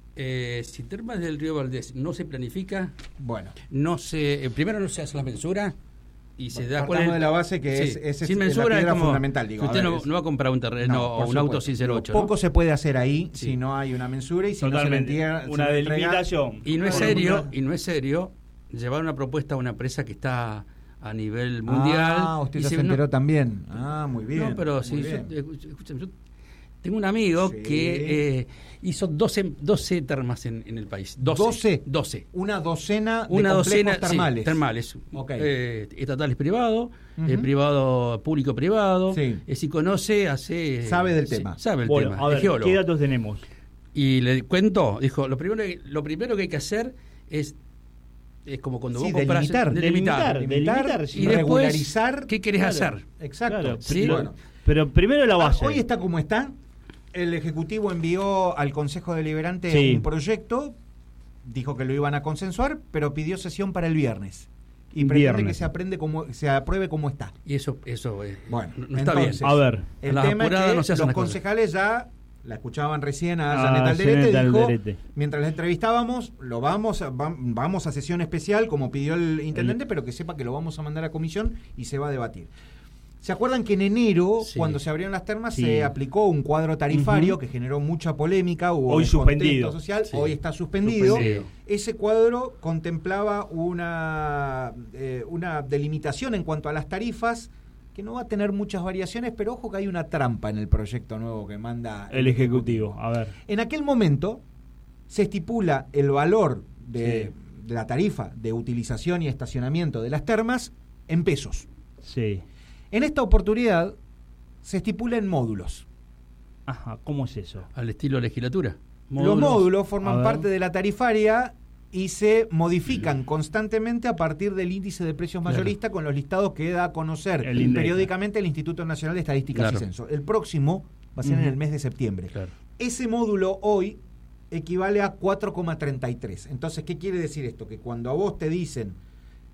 Eh, si Termas del Río Valdés no se planifica, Bueno, no se, eh, primero no se hace la mensura y se Bueno, da cuál partamos es de la base que es- ese sin es la mensura es piedra como fundamental, digo, que usted a ver, no, es- no va a comprar un terreno No, o por un auto supuesto. sin cero ocho, Poco ¿no? se puede hacer ahí Sí. si no hay una mensura y si Totalmente. no se le entrega, Una se le entrega- delimitación. Y no es Una serio, delimitación. y no es serio llevar una propuesta a una empresa que está a nivel mundial. Ah, usted y ya se no- enteró también. Ah, muy bien. No, pero muy sí, yo, bien. escúchame, yo tengo un amigo Sí. que eh, hizo doce, doce termas en, en el país. doce. ¿doce? doce. Una docena de Una complejos docena sí, termales. termales. Ok. Eh, estatales privado, Ujú. eh, privado público privado. Sí. Eh, si conoce, hace. Sabe del sí, tema. Sabe el Bueno, tema. a es ver, geólogo. ¿qué datos tenemos? Y le cuento, dijo, lo primero, que- lo primero que hay que hacer es, es como cuando Sí, vos compras... delimitar. delimitar. Delimitar, delimitar, y después, regularizar. ¿qué querés Claro. hacer? Exacto. Claro, Sí, pero, bueno. pero primero la Ah, base. hoy está como está. El Ejecutivo envió al Consejo Deliberante Sí. un proyecto, dijo que lo iban a consensuar, pero pidió sesión para el viernes. Y pretende Viernes. que se, aprende como, se apruebe como está. Y eso, eso eh, Bueno, no, no está entonces, bien. A ver. El A las tema es apuradas que no se hacen los las cosas. concejales ya la escuchaban recién a Ah, Janet Alderete, Janet dijo, Alderete. mientras la entrevistábamos, lo vamos a, va- vamos a sesión especial, como pidió el intendente, pero que sepa que lo vamos a mandar a comisión y se va a debatir. ¿Se acuerdan que en enero, Sí. cuando se abrieron las termas, Sí. se aplicó un cuadro tarifario Ujú. que generó mucha polémica? Hubo Hoy descontento suspendido. social, Sí. hoy está suspendido. Suspendido. Ese cuadro contemplaba una, eh, una delimitación en cuanto a las tarifas que no va a tener muchas variaciones, pero ojo que hay una trampa en el proyecto nuevo que manda El Ejecutivo, a ver. En aquel momento se estipula el valor de, Sí. de la tarifa de utilización y estacionamiento de las termas en pesos. Sí. En esta oportunidad se estipula en módulos. Ajá, ¿cómo es eso? Al estilo legislatura. Los módulos A forman ver. parte de la tarifaria y se modifican constantemente a partir del índice de precios Claro. mayorista con los listados que da a conocer El INDEC. periódicamente el Instituto Nacional de Estadísticas Claro. y Censo. El próximo va a ser en Ujú. el mes de septiembre. Claro. Ese módulo hoy equivale a cuatro coma treinta y tres. Entonces, ¿qué quiere decir esto? Que cuando a vos te dicen